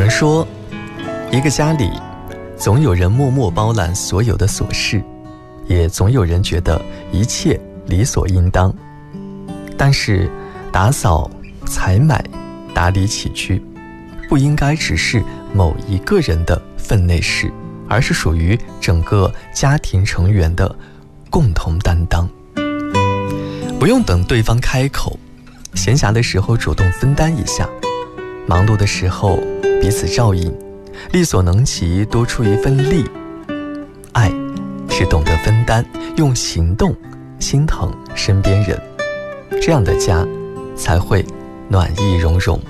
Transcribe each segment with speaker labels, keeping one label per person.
Speaker 1: 常说，一个家里总有人默默包揽所有的琐事，也总有人觉得一切理所应当。但是打扫、采买、打理起居不应该只是某一个人的分内事，而是属于整个家庭成员的共同担当。不用等对方开口，闲暇的时候主动分担一下，忙碌的时候彼此照应，力所能及多出一份力。爱是懂得分担，用行动心疼身边人，这样的家才会暖意融融。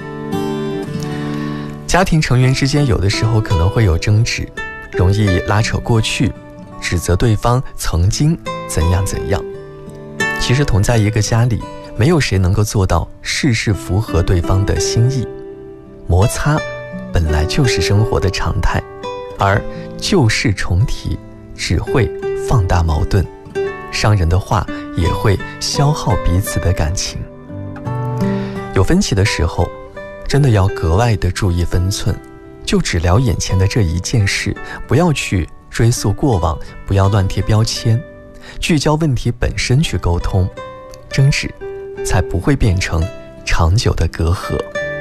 Speaker 1: 家庭成员之间有的时候可能会有争执，容易拉扯过去，指责对方曾经怎样怎样。其实同在一个家里，没有谁能够做到事事符合对方的心意。摩擦本来就是生活的常态，而旧事重提只会放大矛盾，伤人的话也会消耗彼此的感情。有分歧的时候，真的要格外的注意分寸，就只聊眼前的这一件事，不要去追溯过往，不要乱贴标签，聚焦问题本身去沟通，争执才不会变成长久的隔阂。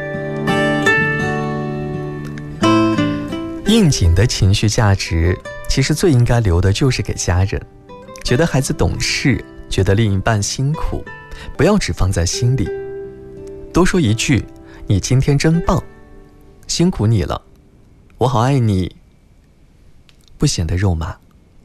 Speaker 1: 应景的情绪价值，其实最应该留的就是给家人。觉得孩子懂事，觉得另一半辛苦，不要只放在心里，多说一句你今天真棒，辛苦你了，我好爱你，不显得肉麻。